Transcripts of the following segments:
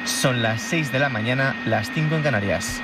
Son las 6 de la mañana, las 5 en Canarias.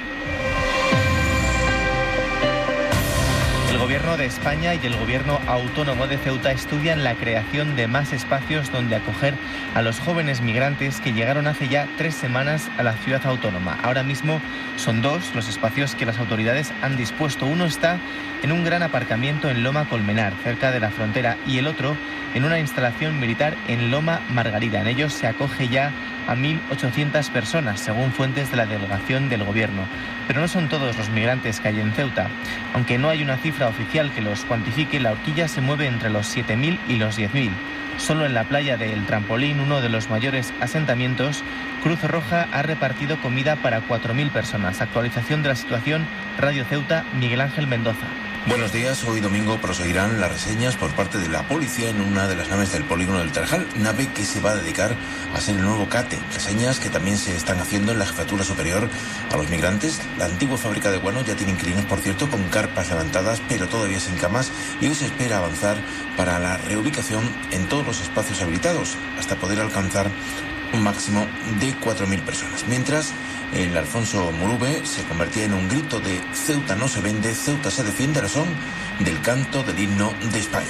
El Gobierno de España y el Gobierno Autónomo de Ceuta estudian la creación de más espacios donde acoger a los jóvenes migrantes que llegaron hace ya 3 semanas a la ciudad autónoma. Ahora mismo son 2 los espacios que las autoridades han dispuesto. Uno está en un gran aparcamiento en Loma Colmenar, cerca de la frontera, y el otro en una instalación militar en Loma Margarida. En ellos se acoge ya a 1.800 personas, según fuentes de la delegación del Gobierno. Pero no son todos los migrantes que hay en Ceuta. Aunque no hay una cifra oficial que los cuantifique, la horquilla se mueve entre los 7.000 y los 10.000. Solo en la playa de El Trampolín, uno de los mayores asentamientos, Cruz Roja ha repartido comida para 4.000 personas. Actualización de la situación, Radio Ceuta, Miguel Ángel Mendoza. Buenos días, hoy domingo proseguirán las reseñas por parte de la policía en una de las naves del polígono del Tarajal, nave que se va a dedicar a ser el nuevo CATE. Reseñas que también se están haciendo en la Jefatura Superior a los migrantes. La antigua fábrica de guano ya tiene inquilinos, por cierto, con carpas levantadas, pero todavía sin camas, y hoy se espera avanzar para la reubicación en todos los espacios habilitados, hasta poder alcanzar un máximo de 4.000 personas. Mientras, el Alfonso Murube se convertía en un grito de Ceuta no se vende, Ceuta se defiende, a razón del canto del himno de España.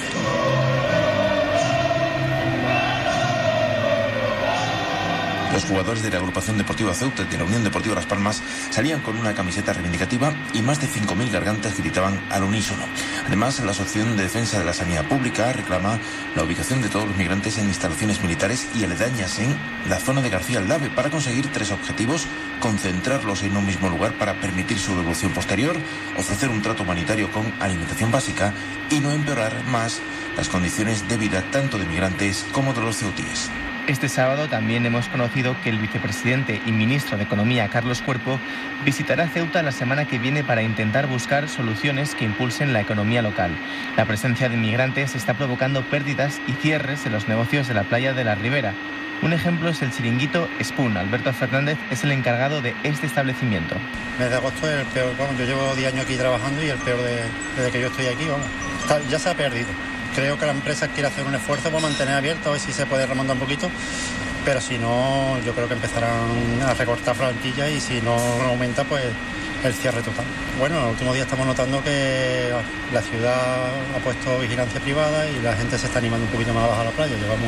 Los jugadores de la agrupación deportiva Ceuta y de la Unión Deportiva Las Palmas salían con una camiseta reivindicativa y más de 5.000 gargantas gritaban al unísono. Además, la Asociación de Defensa de la Sanidad Pública reclama la ubicación de todos los migrantes en instalaciones militares y aledañas en la zona de García Aldave para conseguir 3 objetivos: concentrarlos en un mismo lugar para permitir su devolución posterior, ofrecer un trato humanitario con alimentación básica y no empeorar más las condiciones de vida tanto de migrantes como de los ceutíes. Este sábado también hemos conocido que el vicepresidente y ministro de Economía, Carlos Cuerpo, visitará Ceuta la semana que viene para intentar buscar soluciones que impulsen la economía local. La presencia de inmigrantes está provocando pérdidas y cierres en los negocios de la playa de la Ribera. Un ejemplo es el chiringuito Spoon. Alberto Fernández es el encargado de este establecimiento. Mes de agosto es el peor, yo llevo 10 años aquí trabajando y el peor desde que yo estoy aquí, ya se ha perdido. Creo que la empresa quiere hacer un esfuerzo por mantener abierto, a ver si se puede remontar un poquito, pero si no, yo creo que empezarán a recortar plantillas y si no aumenta, pues el cierre total. Bueno, en los últimos días estamos notando que la ciudad ha puesto vigilancia privada y la gente se está animando un poquito más a bajar a la playa. Llevamos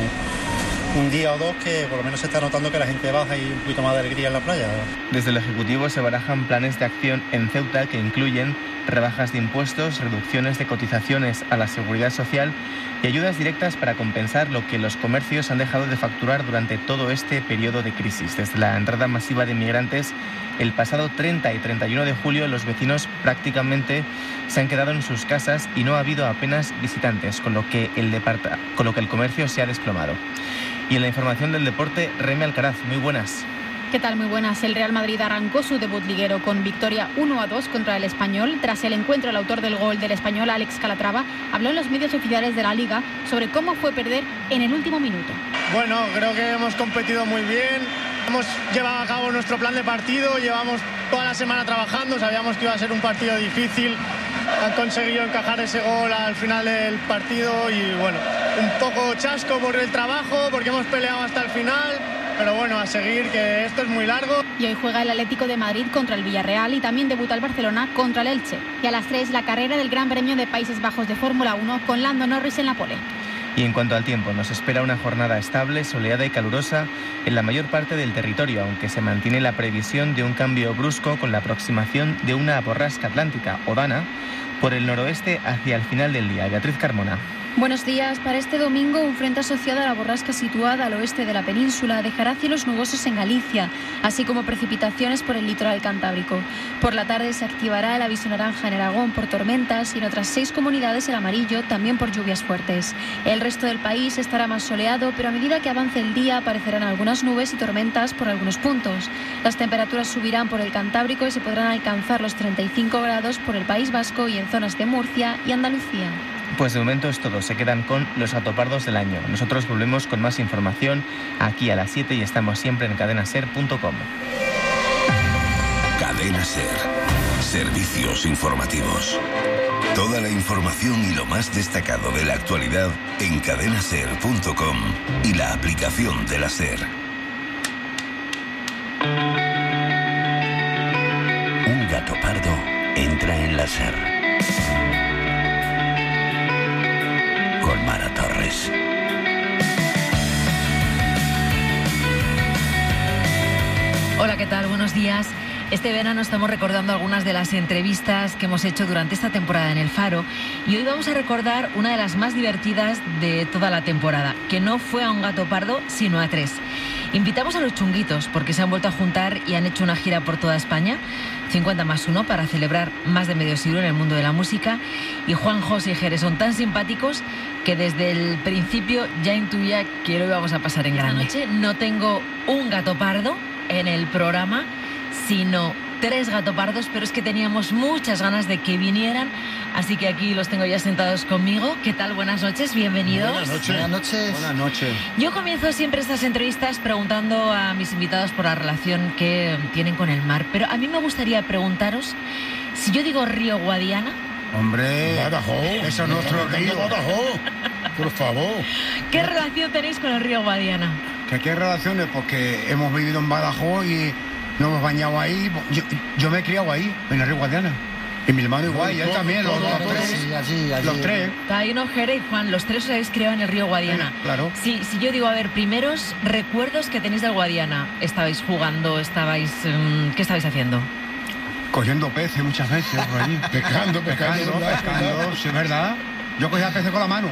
un día o 2 que por lo menos se está notando que la gente baja y un poquito más de alegría en la playa. Desde el Ejecutivo se barajan planes de acción en Ceuta que incluyen rebajas de impuestos, reducciones de cotizaciones a la seguridad social y ayudas directas para compensar lo que los comercios han dejado de facturar durante todo este periodo de crisis. Desde la entrada masiva de migrantes el pasado 30 y 31 de julio, los vecinos prácticamente se han quedado en sus casas y no ha habido apenas visitantes, con lo que el comercio se ha desplomado. Y en la información del deporte, Remy Alcaraz, muy buenas. ¿Qué tal? Muy buenas. El Real Madrid arrancó su debut liguero con victoria 1-2 contra el Español. Tras el encuentro, el autor del gol del Español, Alex Calatrava, habló en los medios oficiales de la Liga sobre cómo fue perder en el último minuto. Bueno, creo que hemos competido muy bien. Hemos llevado a cabo nuestro plan de partido, llevamos toda la semana trabajando, sabíamos que iba a ser un partido difícil. Han conseguido encajar ese gol al final del partido y bueno, un poco chasco por el trabajo, porque hemos peleado hasta el final. Pero bueno, a seguir, que esto es muy largo. Y hoy juega el Atlético de Madrid contra el Villarreal y también debuta el Barcelona contra el Elche. Y a las 3 la carrera del Gran Premio de Países Bajos de Fórmula 1 con Lando Norris en la pole. Y en cuanto al tiempo, nos espera una jornada estable, soleada y calurosa en la mayor parte del territorio, aunque se mantiene la previsión de un cambio brusco con la aproximación de una borrasca atlántica o Dana por el noroeste hacia el final del día. Beatriz Carmona. Buenos días. Para este domingo, un frente asociado a la borrasca situada al oeste de la península dejará cielos nubosos en Galicia, así como precipitaciones por el litoral cantábrico. Por la tarde se activará el aviso naranja en Aragón por tormentas y en otras 6 comunidades el amarillo también por lluvias fuertes. El resto del país estará más soleado, pero a medida que avance el día aparecerán algunas nubes y tormentas por algunos puntos. Las temperaturas subirán por el Cantábrico y se podrán alcanzar los 35 grados por el País Vasco y en zonas de Murcia y Andalucía. Pues de momento es todo, se quedan con los atopardos del año. Nosotros volvemos con más información aquí a las 7 y estamos siempre en cadenaser.com. Cadena Ser. Servicios informativos. Toda la información y lo más destacado de la actualidad en cadenaser.com y la aplicación de la Ser. ser. Con Mara Torres. Hola, ¿qué tal? Buenos días. Este verano estamos recordando algunas de las entrevistas que hemos hecho durante esta temporada en El Faro y hoy vamos a recordar una de las más divertidas de toda la temporada, que no fue a un gato pardo, sino a 3. Invitamos a los chunguitos porque se han vuelto a juntar y han hecho una gira por toda España, 50+1, para celebrar más de medio siglo en el mundo de la música, y Juan, José y Jerez son tan simpáticos que desde el principio ya intuía que lo íbamos a pasar en grande. Esta noche no tengo un gato pardo en el programa, sino 3 gatopardos, pero es que teníamos muchas ganas de que vinieran, así que aquí los tengo ya sentados conmigo. ¿Qué tal? Buenas noches, bienvenidos. Buenas noches. Buenas noches. Buenas noches. Yo comienzo siempre estas entrevistas preguntando a mis invitados por la relación que tienen con el mar, pero a mí me gustaría preguntaros, si yo digo Río Guadiana... Hombre, Badajoz, eso es nuestro río. Badajoz, por favor. ¿Qué relación tenéis con el Río Guadiana? ¿Qué relaciones? Porque hemos vivido en Badajoz y nos hemos bañado ahí. Yo me he criado ahí, en el Río Guadiana. Y mi hermano igual, y él también, los tres. Los tres. Taino, Jerez y Juan, los 3 os habéis criado en el Río Guadiana. Claro. Si yo digo, a ver, primeros recuerdos que tenéis del Guadiana. ¿Estabais jugando? ¿Qué estabais haciendo? Cogiendo peces muchas veces por allí. pescando, sí, es verdad. Yo cogía peces con la mano.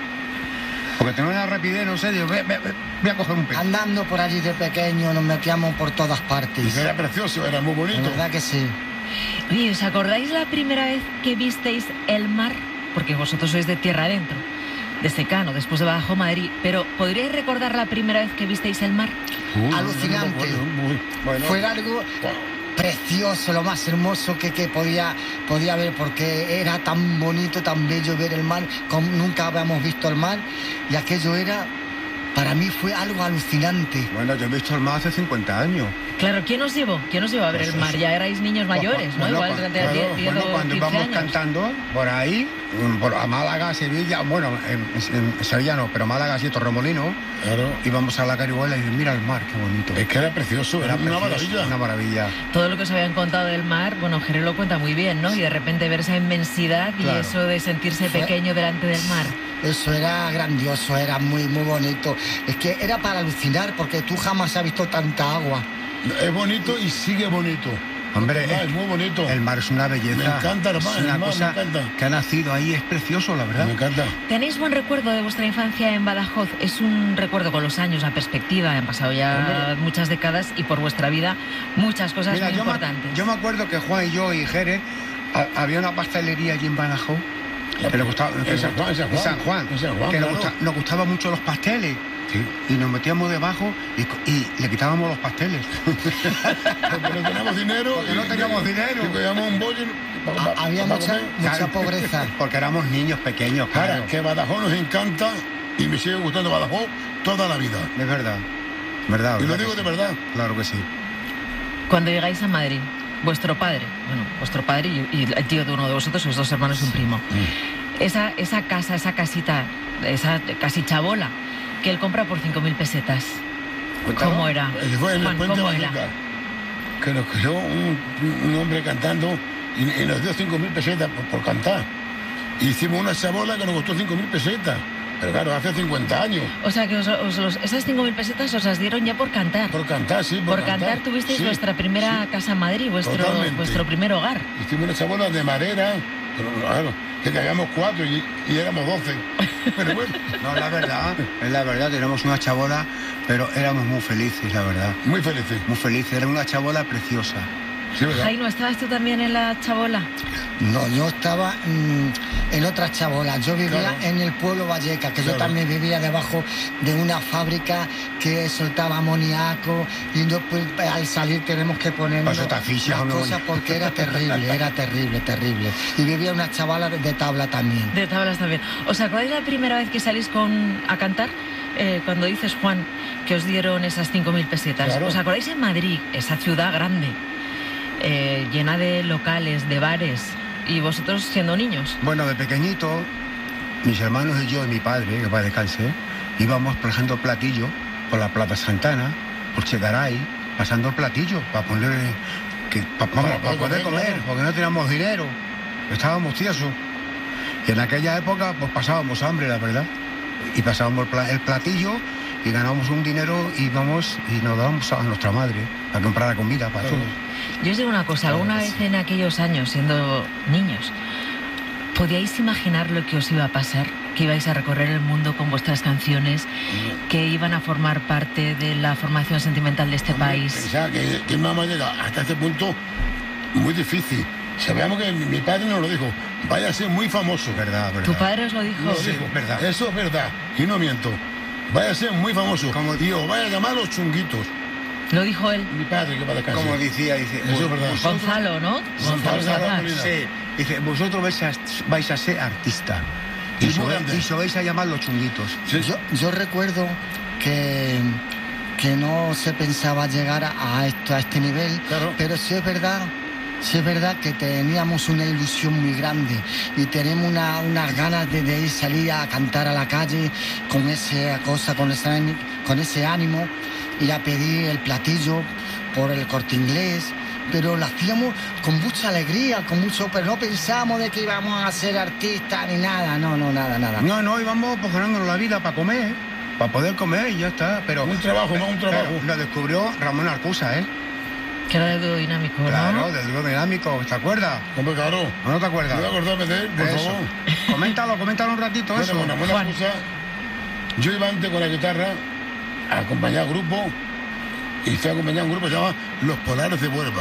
Porque tengo una rapidez, no sé, digo, voy a coger un pez. Andando por allí de pequeño nos metíamos por todas partes. Y era precioso, era muy bonito. La verdad que sí. Oye, ¿os acordáis la primera vez que visteis el mar? Porque vosotros sois de tierra adentro, de Secano, después de Badajoz, Madrid. Pero ¿podríais recordar la primera vez que visteis el mar? Alucinante. Bueno. Fue algo precioso, lo más hermoso que podía ver, porque era tan bonito, tan bello ver el mar, como nunca habíamos visto el mar, y aquello para mí fue algo alucinante. Bueno, yo he visto el mar hace 50 años. Claro, ¿quién os llevó? A ver el mar? Ya erais niños mayores, ¿no? Igual cuando íbamos cantando por ahí, a Málaga, Sevilla, bueno, en Sevilla no, pero Málaga sí, Torremolinos, claro. Íbamos a la Carihuela y mira el mar, qué bonito. Es que era precioso, era una maravilla. Una maravilla. Todo lo que os habían contado del mar, bueno, Jerez lo cuenta muy bien, ¿no? Y de repente ver esa inmensidad, claro. Y eso de sentirse pequeño delante del mar. Eso era grandioso, era muy, muy bonito. Es que era para alucinar, porque tú jamás has visto tanta agua. Es bonito y sigue bonito. Hombre, es muy bonito. El mar es una belleza. Me encanta, hermano. Es una cosa que ha nacido ahí, es precioso, la verdad. Me encanta. ¿Tenéis buen recuerdo de vuestra infancia en Badajoz? Es un recuerdo con los años, la perspectiva. Han pasado ya muchas décadas y por vuestra vida muchas cosas muy importantes. Yo me acuerdo que Juan y yo y Jerez había una pastelería allí en Badajoz. Que le gustaba, San Juan, que nos gustaban mucho los pasteles. Sí. Y nos metíamos debajo y le quitábamos los pasteles. Porque no teníamos dinero. Y cogíamos un bollo. Había mucha pobreza. Porque éramos niños pequeños. Claro, que Badajoz nos encanta y me sigue gustando Badajoz toda la vida. Es verdad. Y lo digo de verdad. Claro que sí. Cuando llegáis a Madrid, vuestro padre y el tío de uno de vosotros, sus 2 hermanos y un primo, esa casa, esa casita, esa casi chabola, que él compra por 5.000 pesetas. ¿Cómo era? Juan, ¿cómo era? Que nos cogió un hombre cantando y nos dio 5.000 pesetas por cantar. Hicimos una chabola que nos costó 5.000 pesetas. Pero claro, hace 50 años. O sea, que esas 5.000 pesetas os las dieron ya por cantar. Por cantar, sí. Por cantar tuvisteis vuestra primera casa en Madrid, vuestro primer hogar. Hicimos una chabola de madera, pero claro, que cagamos 4 y éramos 12. Pero bueno. No, es la verdad, teníamos una chabola, pero éramos muy felices, la verdad. Muy felices, era una chabola preciosa. Sí, Jaino, ¿estabas tú también en la chabola? No, yo estaba en otra chabola. Yo vivía en el pueblo Valleca, que yo también vivía debajo de una fábrica que soltaba amoníaco y después, al salir tenemos que poner las cosas porque era terrible. Y vivía una chabola de tabla también. De tablas también. ¿Os acordáis la primera vez que salís a cantar? Cuando dices, Juan, que os dieron esas 5.000 pesetas. Claro. ¿Os acordáis en Madrid, esa ciudad grande? Llena de locales, de bares, y vosotros siendo niños. Bueno, de pequeñito, mis hermanos y yo y mi padre, que va a descansar, íbamos pasando platillo por la Plaza Santana, por Chegaray, pasando el platillo para poder comer, porque no teníamos dinero. estábamos tiesos. Y en aquella época pues pasábamos hambre, la verdad. Y pasábamos el platillo y ganábamos un dinero y nos dábamos a nuestra madre a comprar la comida para todos. Yo os digo una cosa, alguna vez en aquellos años, siendo niños, ¿podíais imaginar lo que os iba a pasar? Que ibais a recorrer el mundo con vuestras canciones, que iban a formar parte de la formación sentimental de este país. Pensaba que vamos a llegar hasta este punto muy difícil. Sabíamos que mi padre nos lo dijo, vaya a ser muy famoso. Verdad. ¿Tu padre os lo dijo? Sí, verdad. Eso es verdad, y no miento. Vaya a ser muy famoso. Como digo, vaya a llamar a los chunguitos. ¿Lo dijo él? Mi padre, que va a descansar. Como dice. Eso es verdad. Gonzalo, ¿no? Gonzalo. Sí. Dice, vosotros vais a ser artista. Y se vais a llamar los chunguitos. Sí. Yo recuerdo que no se pensaba llegar a este nivel, claro. Pero sí es verdad que teníamos una ilusión muy grande y tenemos unas ganas de ir salir a cantar a la calle con esa cosa, con ese ánimo, ir a pedir el platillo por el Corte Inglés. Pero lo hacíamos con mucha alegría, pero no pensábamos de que íbamos a ser artistas ni nada, nada. No, íbamos pues ganándonos la vida para comer, para poder comer y ya está. Pero un trabajo. Nos descubrió Ramón Arcusa, Que era del dúo dinámico, ¿no? Claro, del dúo dinámico, ¿te acuerdas? Hombre, claro. ¿No te acuerdas? No me acuerdo de él, por favor. Coméntalo un ratito, bueno, eso. Ramón Arcusa, yo iba antes con la guitarra a acompañar al grupo. Y fui a acompañar a un grupo que se llama Los Polares de Huelva.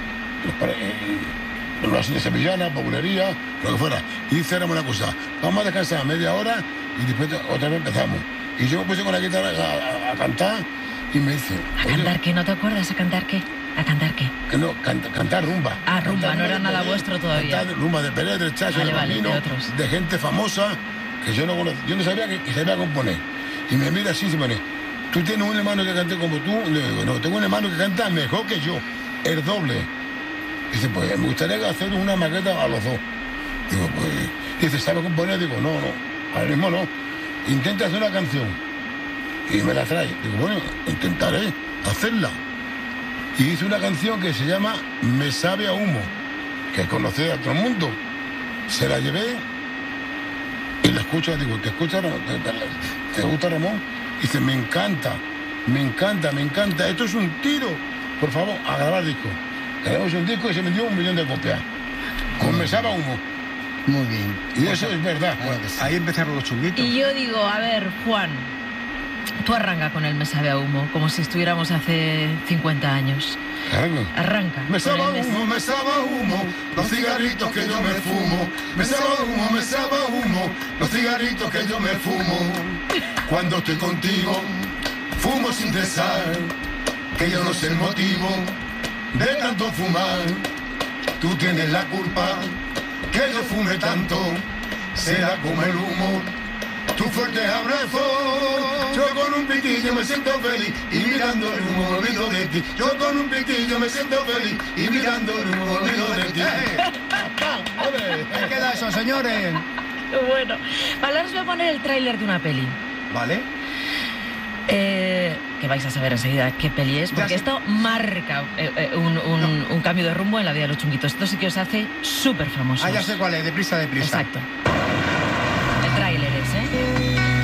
Las sevillanas, populería, lo que fuera. Y hicimos una cosa, vamos a descansar media hora y después otra vez empezamos. Y yo me puse con la guitarra a cantar y me dice... ¿A cantar qué? ¿No te acuerdas? ¿A cantar qué? Que no, cantar rumba. Ah, rumba, no era nada vuestro todavía. Cantar rumba de Pérez, de Chacho, de Camino, de gente famosa que yo no conocía. Yo no sabía que sabía componer. Y me mira así y me dice, ¿tú tienes un hermano que cante como tú? Le digo, no, tengo un hermano que canta mejor que yo, el doble. Dice, pues me gustaría hacer una maqueta a los dos. Digo, pues... Dice, ¿sabe componer? Digo, no, ahora mismo no. Intenta hacer una canción. Y me la trae. Digo, bueno, intentaré hacerla. Y hice una canción que se llama Me sabe a humo, que es conocida a todo el mundo. Se la llevé y la escucho, digo, ¿te gusta Ramón? Dice, me encanta. Esto es un tiro. Por favor, a grabar disco. Grabamos un disco y se vendió 1 millón de copias. Con Me sabe a humo. Muy bien. Y eso es verdad. Pues, ahí empezaron los chunguitos. Y yo digo, a ver, Juan, tú arranca con el Me sabe a humo, como si estuviéramos hace 50 años. Arranca. Me sabe a humo, los cigarritos que yo me fumo. Me sabe a humo, los cigarritos que yo me fumo. Cuando estoy contigo, fumo sin cesar, que yo no sé el motivo de tanto fumar. Tú tienes la culpa que yo fume tanto, será como el humo, tu fuerte abrazo. Yo con un pitillo me siento feliz y mirando el humo me olvido de ti. Yo con un pitillo me siento feliz y mirando el humo me olvido de ti. ¿Qué queda eso, señores? Bueno, ahora os voy a poner el tráiler de una peli. ¿Vale? Que vais a saber enseguida qué peli es, porque esto marca un cambio de rumbo en la vida de los chunguitos. Esto sí que os hace súper famosos. Ah, ya sé cuál es, deprisa. Exacto.